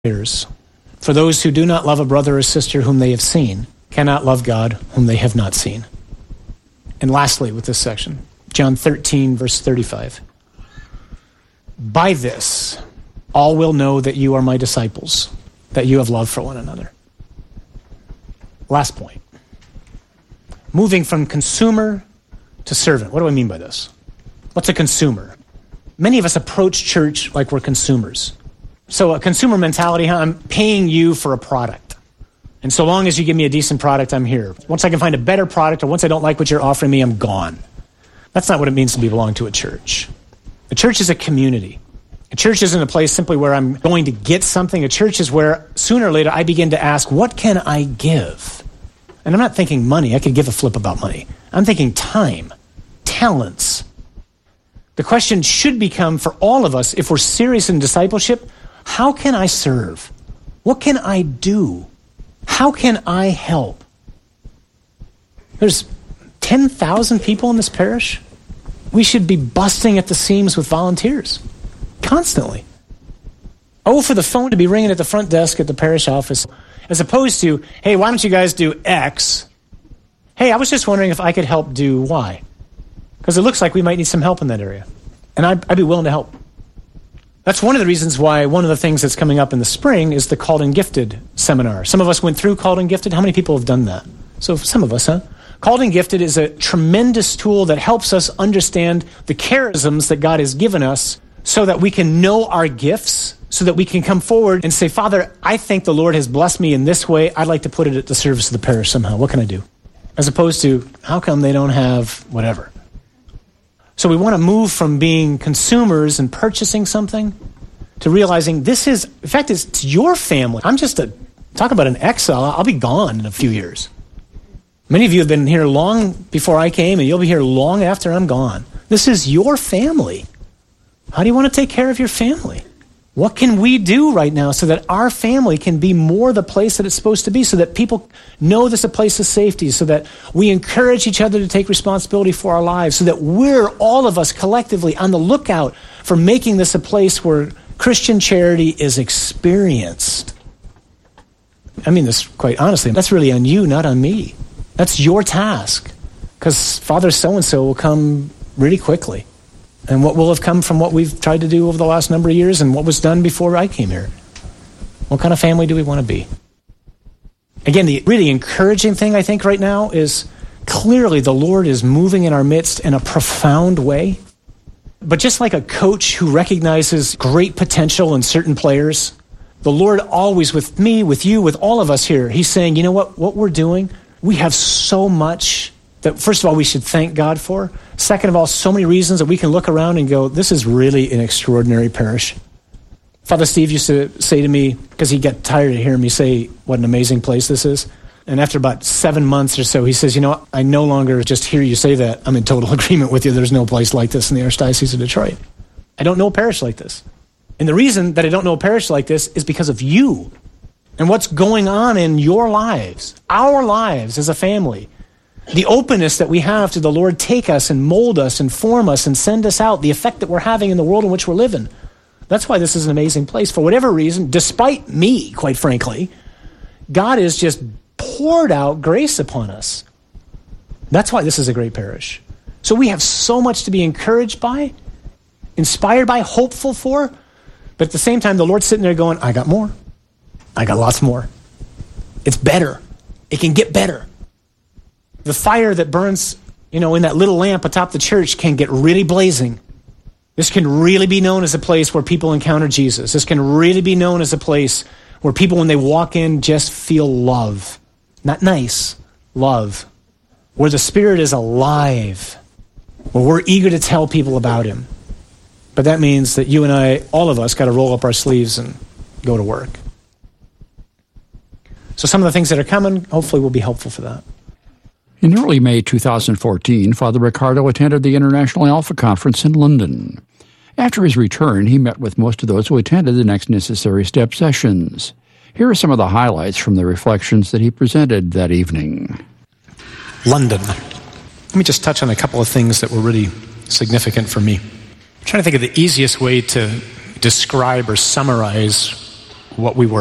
For those who do not love a brother or sister whom they have seen cannot love God whom they have not seen. And lastly, with this section, John 13, verse 35. By this, all will know that you are my disciples, that you have love for one another. Last point. Moving from consumer to servant. What do I mean by this? What's a consumer? Many of us approach church like we're consumers. So a consumer mentality, I'm paying you for a product. And so long as you give me a decent product, I'm here. Once I can find a better product, or once I don't like what you're offering me, I'm gone. That's not what it means to belong to a church. A church is a community. A church isn't a place simply where I'm going to get something. A church is where sooner or later I begin to ask, what can I give? And I'm not thinking money. I could give a flip about money. I'm thinking time, talents. The question should become for all of us, if we're serious in discipleship, how can I serve? What can I do? How can I help? There's 10,000 people in this parish. We should be busting at the seams with volunteers constantly. Oh, for the phone to be ringing at the front desk at the parish office, as opposed to, hey, why don't you guys do X? Hey, I was just wondering if I could help do Y. Because it looks like we might need some help in that area. And I'd be willing to help. That's one of the reasons why one of the things that's coming up in the spring is the Called and Gifted seminar. Some of us went through Called and Gifted. How many people have done that? So some of us, huh? Called and Gifted is a tremendous tool that helps us understand the charisms that God has given us so that we can know our gifts, so that we can come forward and say, Father, I think the Lord has blessed me in this way. I'd like to put it at the service of the parish somehow. What can I do? As opposed to, how come they don't have whatever? So we want to move from being consumers and purchasing something to realizing this is, in fact, it's your family. I'm just talk about an exile. I'll be gone in a few years. Many of you have been here long before I came, and you'll be here long after I'm gone. This is your family. How do you want to take care of your family? What can we do right now so that our family can be more the place that it's supposed to be, so that people know this is a place of safety, so that we encourage each other to take responsibility for our lives, so that we're, all of us collectively, on the lookout for making this a place where Christian charity is experienced. I mean this quite honestly. That's really on you, not on me. That's your task, because Father so-and-so will come really quickly. And what will have come from what we've tried to do over the last number of years and what was done before I came here? What kind of family do we want to be? Again, the really encouraging thing I think right now is clearly the Lord is moving in our midst in a profound way. But just like a coach who recognizes great potential in certain players, the Lord always, with me, with you, with all of us here, he's saying, you know what we're doing? We have so much that, first of all, we should thank God for. Second of all, so many reasons that we can look around and go, this is really an extraordinary parish. Father Steve used to say to me, because he got tired of hearing me say what an amazing place this is, and after about 7 months or so, he says, you know, I no longer just hear you say that. I'm in total agreement with you. There's no place like this in the Archdiocese of Detroit. I don't know a parish like this. And the reason that I don't know a parish like this is because of you and what's going on in your lives, our lives as a family. The openness that we have to the Lord take us and mold us and form us and send us out, the effect that we're having in the world in which we're living. That's why this is an amazing place. For whatever reason, despite me, quite frankly, God has just poured out grace upon us. That's why this is a great parish. So we have so much to be encouraged by, inspired by, hopeful for, but at the same time, the Lord's sitting there going, I got more. I got lots more. It's better. It can get better. The fire that burns, in that little lamp atop the church can get really blazing. This can really be known as a place where people encounter Jesus. This can really be known as a place where people, when they walk in, just feel love. Not nice, love. Where the Spirit is alive. Where we're eager to tell people about Him. But that means that you and I, all of us, got to roll up our sleeves and go to work. So some of the things that are coming, hopefully, will be helpful for that. In early May 2014, Father Riccardo attended the International Alpha Conference in London. After his return, he met with most of those who attended the Next Necessary Step sessions. Here are some of the highlights from the reflections that he presented that evening. London. Let me just touch on a couple of things that were really significant for me. I'm trying to think of the easiest way to describe or summarize what we were